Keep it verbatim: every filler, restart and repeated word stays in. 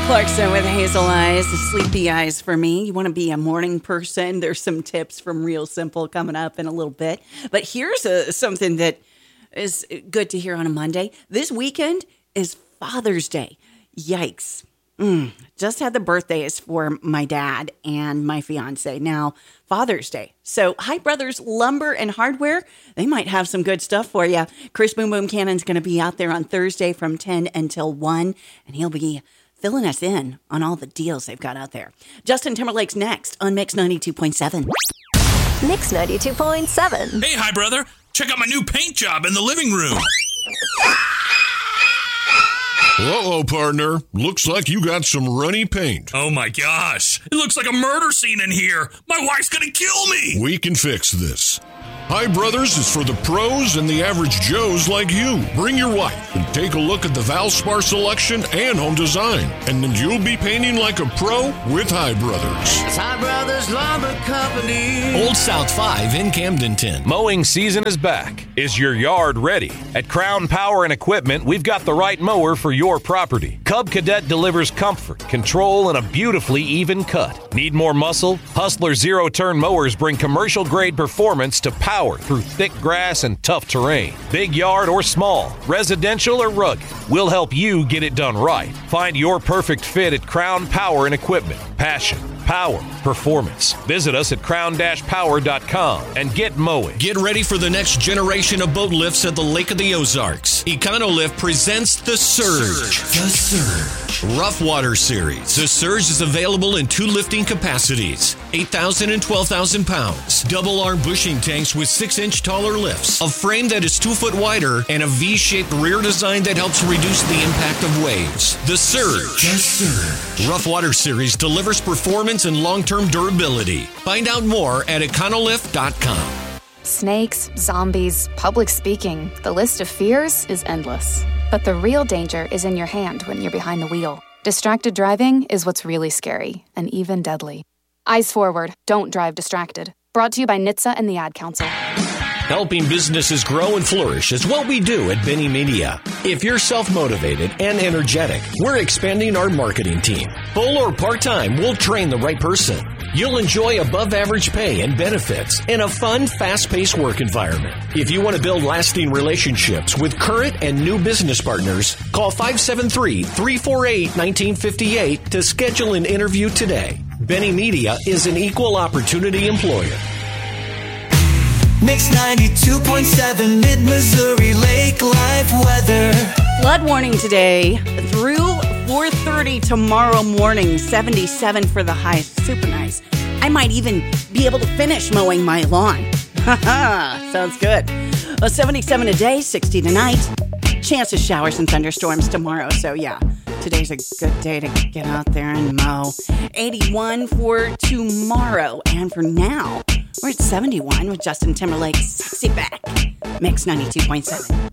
Clarkson with Hazel Eyes, sleepy eyes for me. You want to be a morning person? There's some tips from Real Simple coming up in a little bit. But here's a, something that is good to hear on a Monday. This weekend is Father's Day. Yikes. Mm, just had the birthdays for my dad and my fiance. Now, Father's Day. So, Hi Brothers Lumber and Hardware, they might have some good stuff for you. Chris Boom Boom Cannon's going to be out there on Thursday from ten until one, and he'll be filling us in on all the deals they've got out there. Justin Timberlake's next on Mix ninety-two point seven. Mix ninety-two point seven. Hey, hi, brother. Check out my new paint job in the living room. Uh-oh, partner. Looks like you got some runny paint. Oh, my gosh. It looks like a murder scene in here. My wife's gonna kill me. We can fix this. Hi Brothers is for the pros and the average Joes like you. Bring your wife and take a look at the Valspar selection and home design, and then you'll be painting like a pro with Hi Brothers. It's Hi Brothers Lumber Company. Old South five in Camdenton. Mowing season is back. Is your yard ready? At Crown Power and Equipment, we've got the right mower for your property. Cub Cadet delivers comfort, control, and a beautifully even cut. Need more muscle? Hustler zero-turn mowers bring commercial-grade performance to power through thick grass and tough terrain. Big yard or small, residential or rugged, we'll help you get it done right. Find your perfect fit at Crown Power and Equipment. Passion, power, performance. Visit us at crown dash power dot com and get mowing. Get ready for the next generation of boat lifts at the Lake of the Ozarks. EconoLift presents the Surge. The Surge. Rough Water Series. The Surge is available in two lifting capacities, eight thousand and twelve thousand pounds. Double arm bushing tanks with six inch taller lifts, a frame that is two foot wider, and a V-shaped rear design that helps reduce the impact of waves. The Surge. The Surge. Rough Water Series delivers performance and long-term durability. Find out more at econolift dot com. Snakes, zombies, public speaking. The list of fears is endless. But the real danger is in your hand when you're behind the wheel. Distracted driving is what's really scary and even deadly. Eyes forward. Don't drive distracted. Brought to you by N H T S A and the Ad Council. Helping businesses grow and flourish is what we do at Benny Media. If you're self-motivated and energetic, we're expanding our marketing team. Full or part-time, we'll train the right person. You'll enjoy above-average pay and benefits in a fun, fast-paced work environment. If you want to build lasting relationships with current and new business partners, call five seven three, three four eight, one nine five eight to schedule an interview today. Benny Media is an equal opportunity employer. Mix ninety-two point seven, Mid-Missouri Lake Life weather. Flood warning today through four thirty tomorrow morning. seventy-seven for the high. Super nice. I might even be able to finish mowing my lawn. Haha, sounds good. Well, seventy-seven today, sixty tonight. Chance of showers and thunderstorms tomorrow. So yeah, today's a good day to get out there and mow. eighty-one for tomorrow. And for now, we're at seventy-one with Justin Timberlake's Sexy Back. Mix ninety-two point seven.